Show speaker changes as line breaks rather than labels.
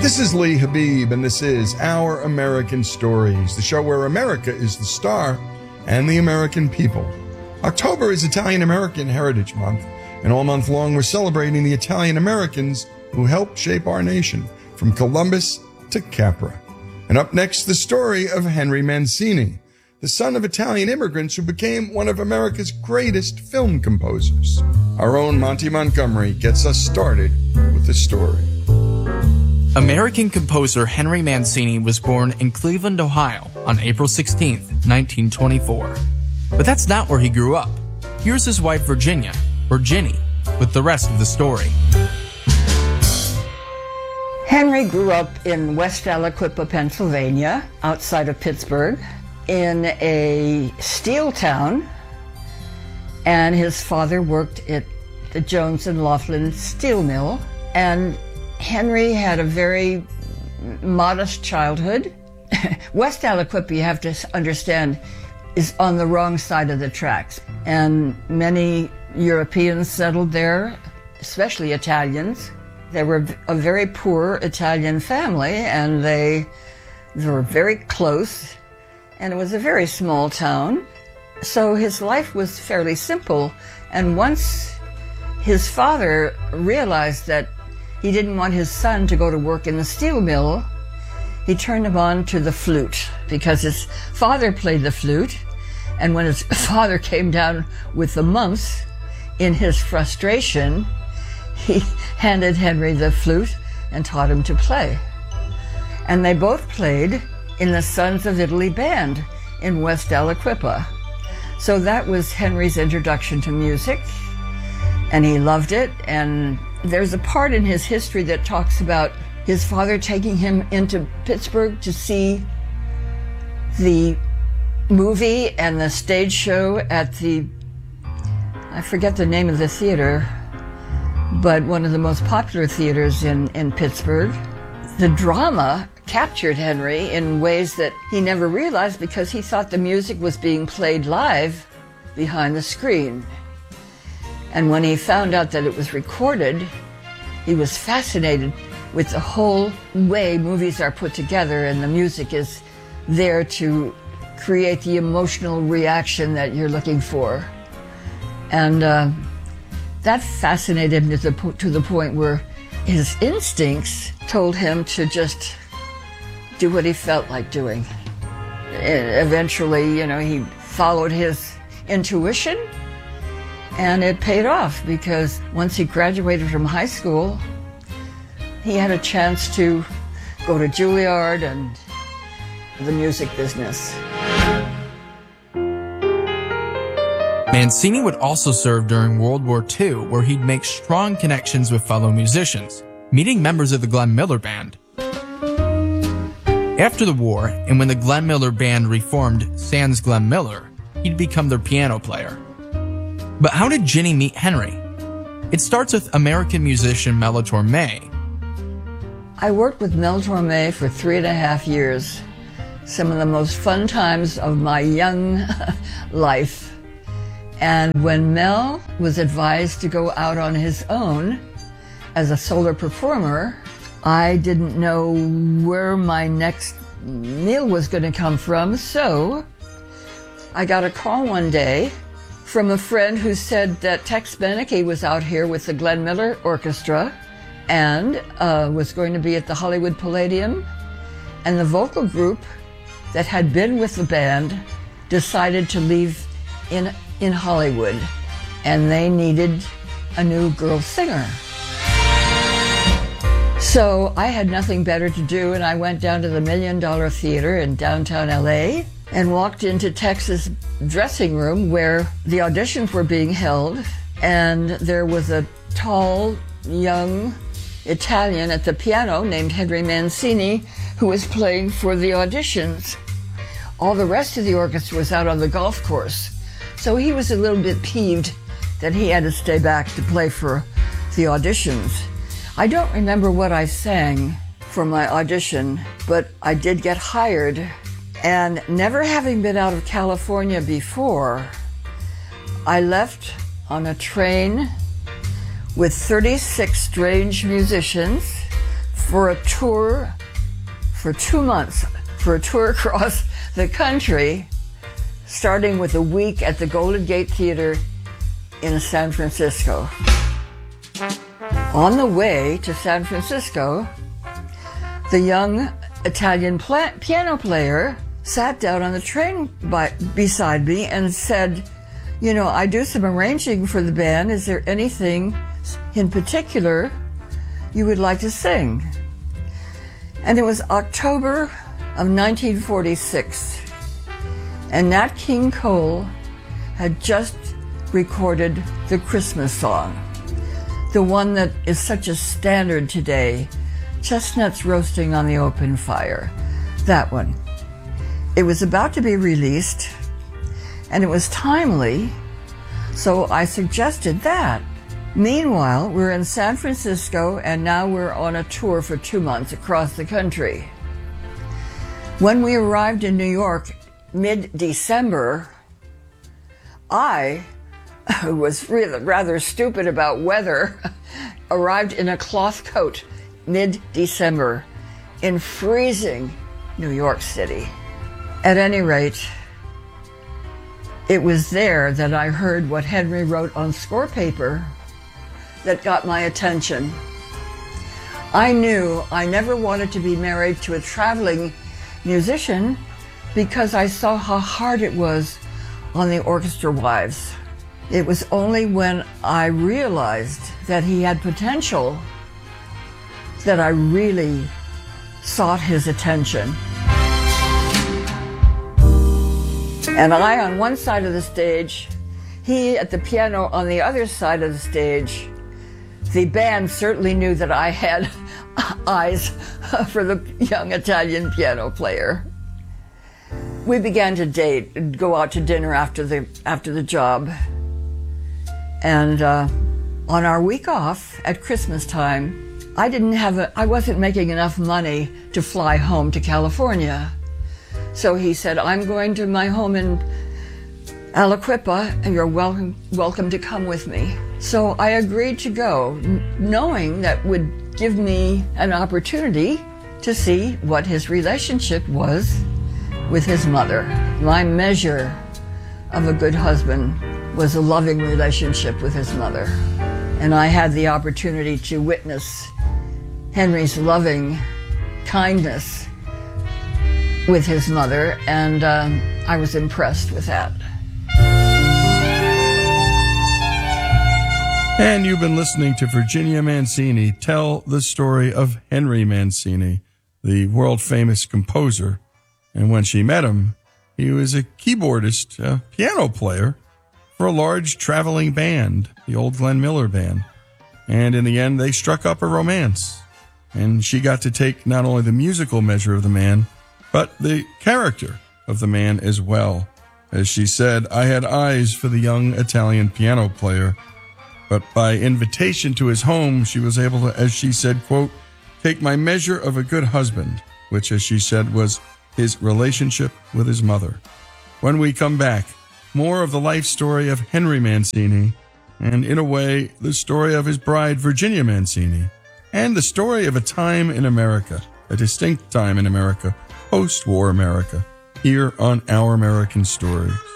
This is Lee Habib, and this is Our American Stories, the show where America is the star and the American people. October is Italian American Heritage Month, and all month long we're celebrating the Italian Americans who helped shape our nation, from Columbus to Capra. And up next, the story of Henry Mancini, the son of Italian immigrants who became one of America's greatest film composers. Our own Monty Montgomery gets us started with the story.
American composer Henry Mancini was born in Cleveland, Ohio on April 16, 1924. But that's not where he grew up. Here's his wife Virginia, or Ginny, with the rest of the story.
Henry grew up in West Aliquippa, Pennsylvania, outside of Pittsburgh, in a steel town, and his father worked at the Jones and Laughlin steel mill, and Henry had a very modest childhood. West Aliquippa, you have to understand, is on the wrong side of the tracks. And many Europeans settled there, especially Italians. They were a very poor Italian family, and they were very close, and it was a very small town. So his life was fairly simple. And once his father realized that he didn't want his son to go to work in the steel mill, he turned him on to the flute, because his father played the flute, and when his father came down with the mumps, in his frustration, he handed Henry the flute and taught him to play. And they both played in the Sons of Italy band in West Aliquippa. So that was Henry's introduction to music, and he loved it. And there's a part in his history that talks about his father taking him into Pittsburgh to see the movie and the stage show at I forget the name of the theater, but one of the most popular theaters in Pittsburgh. The drama captured Henry in ways that he never realized, because he thought the music was being played live behind the screen. And when he found out that it was recorded, he was fascinated with the whole way movies are put together, and the music is there to create the emotional reaction that you're looking for. And that fascinated him to the point where his instincts told him to just do what he felt like doing. Eventually, he followed his intuition, and it paid off, because once he graduated from high school, he had a chance to go to Juilliard and the music business.
Mancini would also serve during World War II, where he'd make strong connections with fellow musicians, meeting members of the Glenn Miller Band. After the war, and when the Glenn Miller Band reformed sans Glenn Miller, he'd become their piano player. But how did Ginny meet Henry? It starts with American musician Mel Torme.
I worked with Mel Torme for 3.5 years, some of the most fun times of my young life. And when Mel was advised to go out on his own as a solo performer, I didn't know where my next meal was going to come from, so I got a call one day from a friend who said that Tex Beneke was out here with the Glenn Miller Orchestra and was going to be at the Hollywood Palladium, and the vocal group that had been with the band decided to leave in Hollywood, and they needed a new girl singer. So I had nothing better to do, and I went down to the $1 Million Theater in downtown LA and walked into Tex's dressing room where the auditions were being held, and there was a tall, young Italian at the piano named Henry Mancini who was playing for the auditions. All the rest of the orchestra was out on the golf course, so he was a little bit peeved that he had to stay back to play for the auditions. I don't remember what I sang for my audition, but I did get hired. And never having been out of California before, I left on a train with 36 strange musicians for a tour for 2 months, for a tour across the country, starting with a week at the Golden Gate Theater in San Francisco. On the way to San Francisco, the young Italian piano player sat down on the train beside me and said, you know, I do some arranging for the band. Is there anything in particular you would like to sing? And it was October of 1946, and Nat King Cole had just recorded the Christmas song, the one that is such a standard today, Chestnuts Roasting on the Open Fire, that one. It was about to be released, and it was timely, so I suggested that. Meanwhile, we're in San Francisco, and now we're on a tour for 2 months across the country. When we arrived in New York mid-December, I, who was really rather stupid about weather, arrived in a cloth coat mid-December in freezing New York City. At any rate, it was there that I heard what Henry wrote on score paper that got my attention. I knew I never wanted to be married to a traveling musician because I saw how hard it was on the orchestra wives. It was only when I realized that he had potential that I really sought his attention. And I on one side of the stage, he at the piano on the other side of the stage. The band certainly knew that I had eyes for the young Italian piano player. We began to date and go out to dinner after the job. And on our week off at Christmas time, I wasn't making enough money to fly home to California. So he said, I'm going to my home in Aliquippa, and you're welcome to come with me. So I agreed to go, knowing that would give me an opportunity to see what his relationship was with his mother. My measure of a good husband was a loving relationship with his mother. And I had the opportunity to witness Henry's loving kindness with his mother, and I was impressed with that.
And you've been listening to Virginia Mancini tell the story of Henry Mancini, the world-famous composer. And when she met him, he was a keyboardist, a piano player for a large traveling band, the old Glenn Miller Band. And in the end, they struck up a romance. And she got to take not only the musical measure of the man, but the character of the man as well. As she said, I had eyes for the young Italian piano player, but by invitation to his home, she was able to, as she said, quote, take my measure of a good husband, which, as she said, was his relationship with his mother. When we come back, more of the life story of Henry Mancini, and in a way, the story of his bride, Virginia Mancini, and the story of a time in America, a distinct time in America, post-war America, here on Our American Stories.